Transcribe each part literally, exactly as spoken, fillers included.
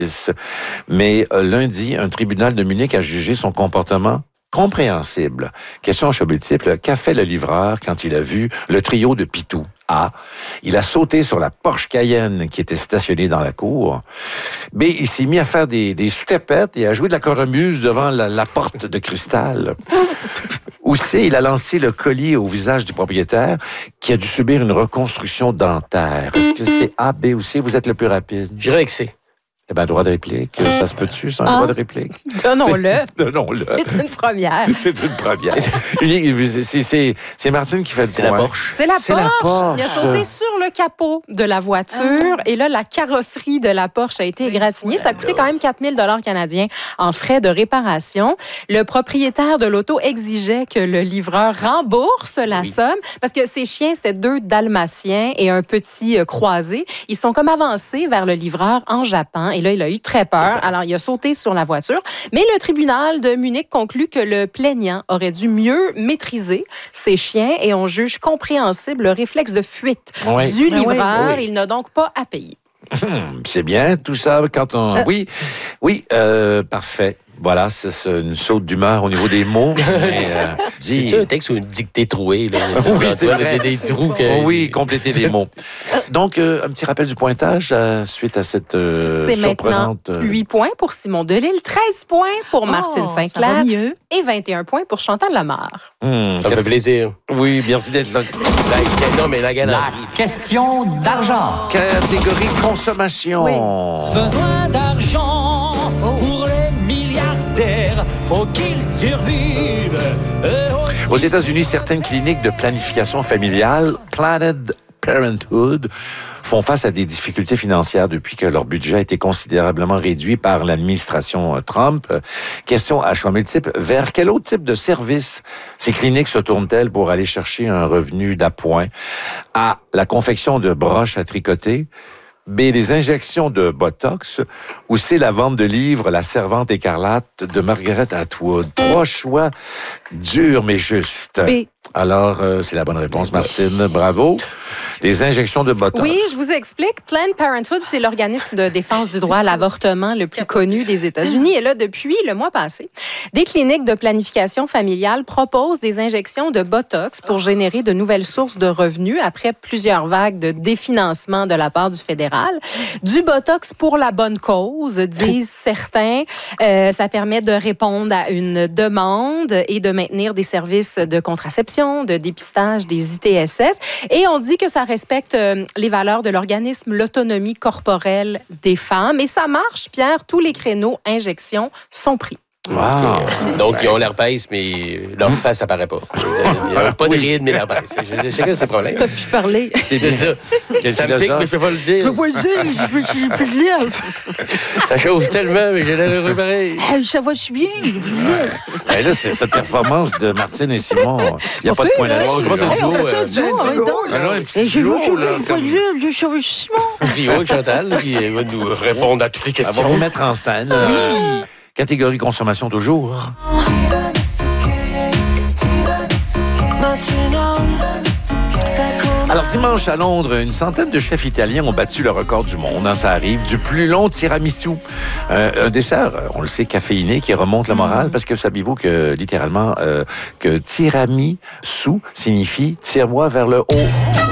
Mais euh, lundi, un tribunal de Munich a jugé son comportement compréhensible. Question à choix multiple. Qu'a fait le livreur quand il a vu le trio de Pitou? A. Il a sauté sur la Porsche Cayenne qui était stationnée dans la cour. B. Il s'est mis à faire des, des sous-tapettes et à jouer de la cornemuse devant la, la porte de cristal. Ou C. Il a lancé le collier au visage du propriétaire qui a dû subir une reconstruction dentaire. Est-ce que c'est A, B ou C? Vous êtes le plus rapide. Je dirais que c'est. Eh bien, droit de réplique, ça se peut-tu, c'est un ah. droit de réplique? Donnons-le. Donnons-le. C'est une première. C'est une première. c'est, c'est, c'est Martine qui fait le C'est point. la Porsche. C'est la c'est Porsche. la Porsche. Il a sauté sur le capot de la voiture ah. et là, la carrosserie de la Porsche a été égratignée. Ça a coûté quand même quatre mille dollars canadiens en frais de réparation. Le propriétaire de l'auto exigeait que le livreur rembourse la oui. somme parce que ses chiens, c'était deux dalmatiens et un petit euh, croisé. Ils sont comme avancés vers le livreur en Japon et là, il a eu très peur. Alors, il a sauté sur la voiture. Mais le tribunal de Munich conclut que le plaignant aurait dû mieux maîtriser ses chiens et on juge compréhensible le réflexe de fuite oui. du livreur. Oui. Il n'a donc pas à payer. Hum, c'est bien, tout ça, quand on... Euh. Oui, oui, euh, parfait. Voilà, c'est, c'est une saute d'humeur au niveau des mots. Mais, euh, dis... C'est un texte ou une dictée trouée. Là. oui, c'est vrai. Des, des trous que... Oui, compléter les mots. Donc, euh, un petit rappel du pointage euh, suite à cette euh, c'est surprenante... maintenant huit points pour Simon Delille, treize points pour Martine oh, Sinclair et vingt et un points pour Chantal Lamarre. Mmh, ça me fait plaisir. Oui, merci d'être là. La, non, mais la gagnante. La question d'argent. Catégorie consommation. Oui. Besoin d'argent oh. pour les milliardaires. Faut qu'ils survivent. Aux États-Unis, certaines cliniques de planification familiale, Planned Parenthood, font face à des difficultés financières depuis que leur budget a été considérablement réduit par l'administration Trump. Question à choix multiple. Vers quel autre type de service ces cliniques se tournent-elles pour aller chercher un revenu d'appoint? A. La confection de broches à tricoter. B. Les injections de Botox. Ou C. La vente de livres La Servante écarlate de Margaret Atwood. Trois choix durs mais justes. B. Alors, euh, c'est la bonne réponse, Martine. Bravo. Les injections de Botox. Oui, je vous explique. Planned Parenthood, c'est l'organisme de défense du droit à l'avortement le plus connu des États-Unis. Et là, depuis le mois passé, des cliniques de planification familiale proposent des injections de Botox pour générer de nouvelles sources de revenus après plusieurs vagues de définancement de la part du fédéral. Du Botox pour la bonne cause, disent certains. Euh, ça permet de répondre à une demande et de maintenir des services de contraception, de dépistage des I T S S. Et on dit que ça respecte euh, les valeurs de l'organisme, l'autonomie corporelle des femmes. Et ça marche, Pierre. Tous les créneaux injections sont pris. Wow. Donc, ils ont l'herpès, mais leur face, ça paraît pas. Il n'y a pas de ride, mais l'herpès. Chacun ses problèmes. Ils peuvent plus parler. C'est bien ça. Ça me pique, mais je peux pas le dire. Je peux pas le dire. Je n'ai plus de lèvres. Ça chauffe tellement, mais j'ai l'air heureux pareil. Ça va si bien. Ben là, c'est cette performance de Martine et Simon. Il n'y a pas de point là-dessus. Comment ça se joue? Je veux pas de lèvres. Je suis Simon. Rio avec Chantal, qui va nous répondre à toutes les questions. On va vous mettre en scène. Oui. Catégorie consommation toujours. Alors, dimanche à Londres, une centaine de chefs italiens ont battu le record du monde, hein, ça arrive, du plus long tiramisu. Euh, un dessert, on le sait, caféiné, qui remonte le moral, parce que saviez-vous que, littéralement, euh, que tiramisu signifie « tire-moi vers le haut oh. ».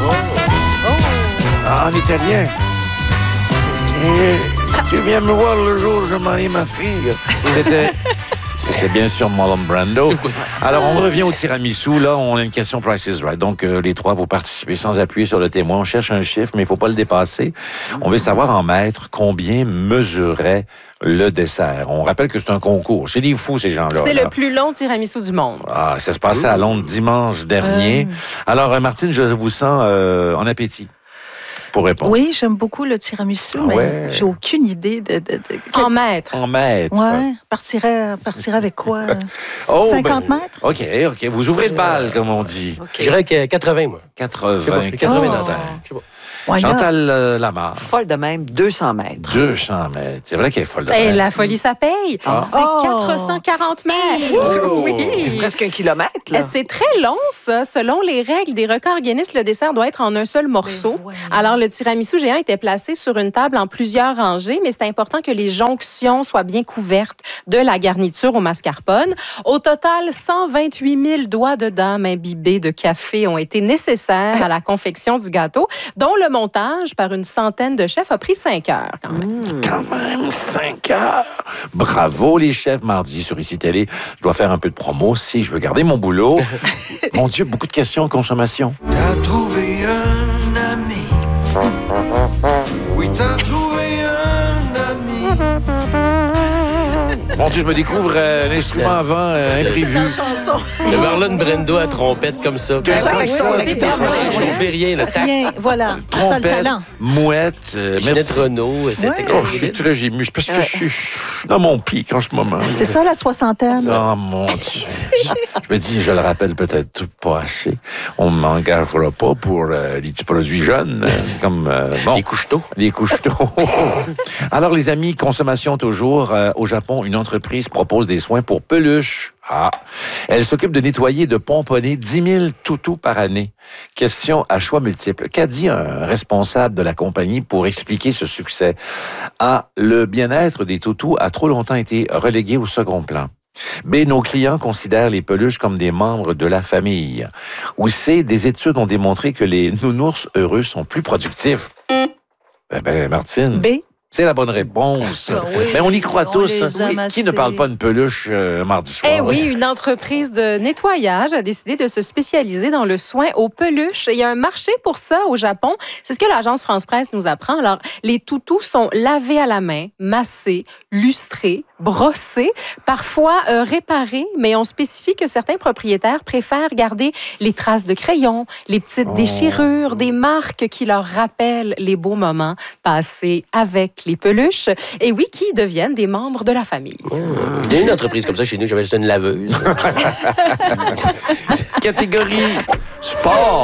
Ah, en italien. Et tu viens me voir le jour où je marie ma fille. C'était... C'était bien sûr Marlon Brando. Alors, on revient au tiramisu. Là, on a une question Price is Right. Donc, euh, les trois, vous participez sans appuyer sur le témoin. On cherche un chiffre, mais il ne faut pas le dépasser. On veut savoir en mètres combien mesurait le dessert. On rappelle que c'est un concours. C'est des fous, ces gens-là. C'est là. le plus long tiramisu du monde. Ah, ça se passait à Londres dimanche dernier. Euh... Alors, euh, Martine, je vous sens euh, en appétit. Pour répondre. Oui, j'aime beaucoup le tiramisu, ah mais ouais. j'ai aucune idée de... de, de... En mètres. En mètres. Oui, partirait, partirait avec quoi? oh, cinquante ben, mètres? OK, OK. Vous ouvrez le bal, comme on dit. Okay. Je dirais que quatre-vingts, moi. quatre-vingts. quatre-vingts oh. dans terre. Why not? Chantal euh, Lamarre. Folle de même, deux cents mètres. deux cents mètres. C'est vrai qu'elle est folle de Et même. la folie, ça paye. Ah. C'est Oh. quatre cent quarante mètres. Oh. Oui. C'est presque un kilomètre, là. C'est très long, ça. Selon les règles des records Guinness, le dessert doit être en un seul morceau. Alors, le tiramisu géant était placé sur une table en plusieurs rangées, mais c'est important que les jonctions soient bien couvertes de la garniture au mascarpone. Au total, cent vingt-huit mille doigts de dame imbibés de café ont été nécessaires à la confection du gâteau, dont le montage par une centaine de chefs a pris cinq heures. Quand même. Quand même, cinq heures. Bravo, les chefs. Mardi, sur Ici Télé, je dois faire un peu de promo si je veux garder mon boulot. Mon Dieu, beaucoup de questions en consommation. T'as trouvé un ami. Oui, t'as trouvé un ami. Mon Dieu, je me découvre euh, un instrument avant euh, imprévu. Le Marlon Brando à trompette comme ça. Quel Ben, oui, ça, oui, on oui, dit pas, oui, on oui. fait rien, le tac. Rien, voilà. C'est ça le Trompette, talent. mouette. euh, Ginette merci. Renault, c'était Oh, je suis très ému parce que je suis je suis dans mon pic en ce moment. C'est ça, la soixantaine. Oh mon Dieu. Je me dis, je le rappelle peut-être pas assez. On ne m'engagera pas pour euh, les petits produits jeunes, euh, comme euh, bon, Les couche-tôt. les couche-tôt. Alors, les amis, consommation toujours. Euh, au Japon, une entreprise propose des soins pour peluches. Ah. Elle s'occupe de nettoyer et de pomponner dix mille toutous par année. Question à choix multiples. Qu'a dit un responsable de la compagnie pour expliquer ce succès? A. Le bien-être des toutous a trop longtemps été relégué au second plan. B. Nos clients considèrent les peluches comme des membres de la famille. Ou C. Des études ont démontré que les nounours heureux sont plus productifs. Eh ben, Martine. B. C'est la bonne réponse. Ben oui, Mais on y croit on tous. les hein. aime Qui assez. ne parle pas de peluche euh, mardi soir? Eh oui, une entreprise de nettoyage a décidé de se spécialiser dans le soin aux peluches. Il y a un marché pour ça au Japon. C'est ce que l'agence France-Presse nous apprend. Alors, les toutous sont lavés à la main, massés, lustrés, brossés, parfois euh, réparés, mais on spécifie que certains propriétaires préfèrent garder les traces de crayon, les petites déchirures, des marques qui leur rappellent les beaux moments passés avec les peluches. Et oui, qui deviennent des membres de la famille. Il y a une entreprise comme ça chez nous, j'avais juste une laveuse. Catégorie sport.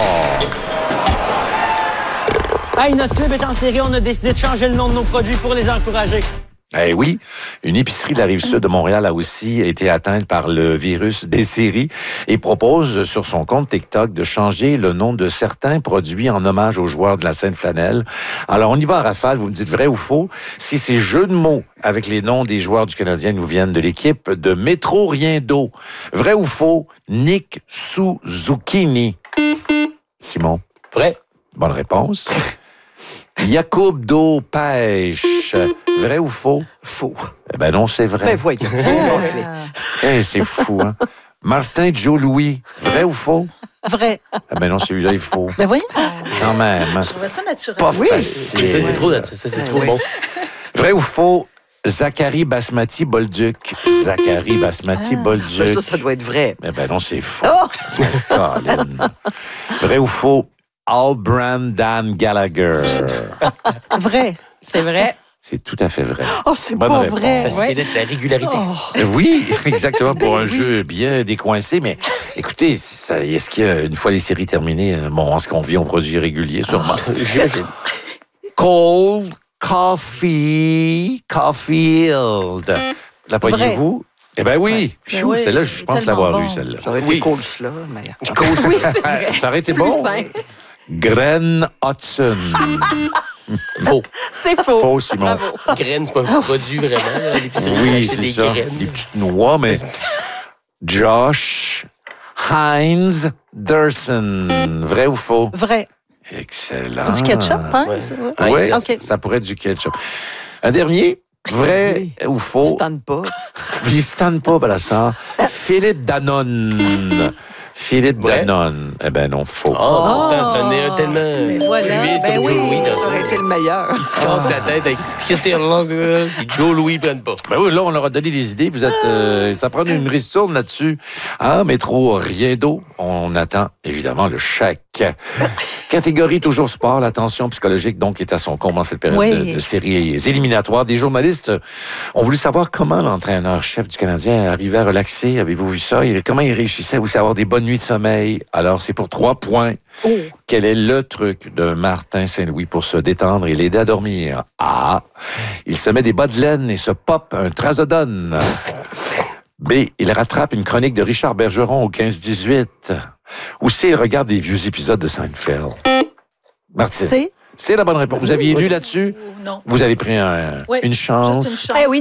Hey, notre pub est en série, on a décidé de changer le nom de nos produits pour les encourager. Eh oui, une épicerie de la Rive-Sud de Montréal a aussi été atteinte par le virus des séries et propose sur son compte TikTok de changer le nom de certains produits en hommage aux joueurs de la Sainte-Flanelle. Alors, on y va en rafale, vous me dites vrai ou faux. Si ces jeux de mots avec les noms des joueurs du Canadien nous viennent de l'équipe de Métro Rien d'eau. Vrai ou faux, Nick Suzuki. Simon. Vrai. Bonne réponse. Yacoub d'eau pêche. Vrai ou faux? Faux. Eh ben non, c'est vrai. Ben voyons, on le fait. Eh, c'est fou, hein? Martin Joe Louis. Vrai ou faux? Vrai. Eh ben non, celui-là est faux. Ben voyons. Quand même. Je trouvais ça naturel. Pas Oui. Ça, facile. c'est trop, ça, c'est trop Oui. bon. Vrai ou faux? Zachary Basmati Bolduc. Zachary Basmati Bolduc. Ça, ça doit être vrai. Eh ben non, c'est faux. Oh! Colin. Vrai ou faux? Albrand Dan Gallagher. Vrai. C'est vrai. C'est tout à fait vrai. Oh, c'est Bonne pas réponse. vrai. Facilite la régularité. Euh, Oui, exactement, pour un jeu bien décoincé. Mais écoutez, ça- est-ce qu'une fois les séries terminées, euh, bon, est-ce qu'on vit en produits réguliers? Sûrement. J'imagine. Cold Coffee Caulfield. La poignez-vous? Eh ben oui. Ben Pfiou, oui, celle-là, je pense tellement l'avoir bon. eue, celle-là. Ça aurait été Oui. cool, cela, mais... Oui, c'est vrai. Ça aurait été Plus bon. simple. Gren Hudson. Faux. C'est faux. Faux, Simon. Bravo. Graines, c'est pas un produit vraiment. là, l'épicerie, Oui, acheter c'est des ça. graines. Des petites noix, mais... Josh Heinz Durson. Vrai ou faux? Vrai. Excellent. Du ketchup, hein? Ouais. c'est vrai? Oui, OK. ça pourrait être du ketchup. Un dernier, vrai ou faux? Je tente pas. Il se tente pas, Brassard. Philippe Danone. Philippe Vrai? Danone. Eh ben non, faux. Oh, pourtant, c'est un nez tellement Mais voilà. fluide Ben comme oui, Joe Louis. là. ça aurait été le meilleur. Il se casse la tête avec ce critère là, puis Joe Louis prenne pas. Ben oui, là, on leur a donné des idées. Vous êtes, euh, ça prend une ristourne là-dessus. Ah, métro, rien d'eau. On attend, évidemment, le chèque. Catégorie toujours sport. La tension psychologique, donc, est à son comble en cette période Oui. de, de séries éliminatoires. Des journalistes ont voulu savoir comment l'entraîneur-chef du Canadien arrivait à relaxer. Avez-vous vu ça? Il- comment il réussissait aussi à avoir des bonnes bonne nuit de sommeil. Alors, c'est pour trois points. Oh. Quel est le truc de Martin Saint-Louis pour se détendre et l'aider à dormir? A. Il se met des bas de laine et se pop un trazodone. B. Il rattrape une chronique de Richard Bergeron au quinze dix-huit. Ou C. Il regarde des vieux épisodes de Seinfeld. Martine. C'est C'est la bonne réponse. Vous aviez lu là-dessus? Non. Vous avez pris un, Oui, une chance. juste une chance. Eh oui,